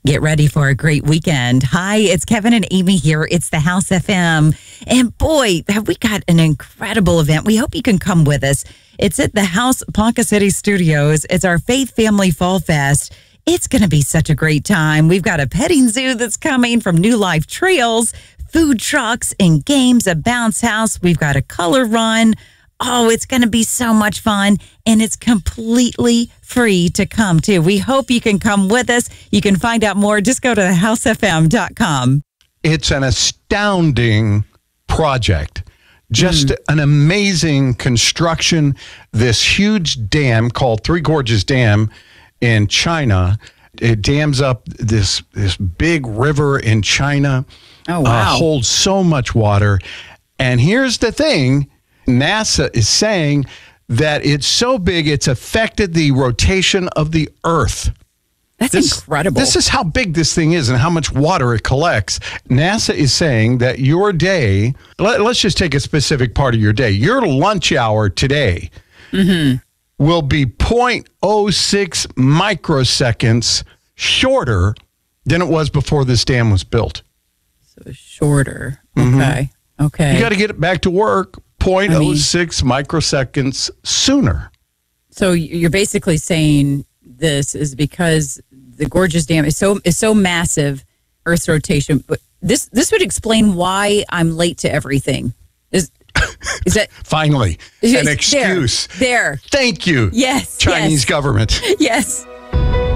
Get ready for a great weekend. Hi, it's Kevin and Amy here. It's the House FM. And boy, have we got an incredible event. We hope you can come with us. It's at the House Ponca City Studios. It's our Faith Family Fall Fest. It's going to be such a great time. We've got a petting zoo that's coming from New Life Trails, food trucks and games, a bounce house. We've got a color run. Oh, it's going to be so much fun, and it's completely free to come to. We hope you can come with us. You can find out more. Just go to thehousefm.com. It's an astounding project. Just an amazing construction. This huge dam called Three Gorges Dam in China. It dams up this big river in China. Oh, wow. Holds so much water. And here's the thing. NASA is saying that it's so big, it's affected the rotation of the Earth. That's incredible. This is how big this thing is and how much water it collects. NASA is saying that your day, let's just take a specific part of your day. Your lunch hour today will be 0.06 microseconds shorter than it was before this dam was built. So shorter. Okay. Okay. You got to get it back to work 0.06 microseconds sooner. So you're basically saying this is because the Gorges Dam is so massive, Earth's rotation. But this would explain why I'm late to everything. Is that finally an excuse? There. Thank you. Yes. Chinese government. Yes.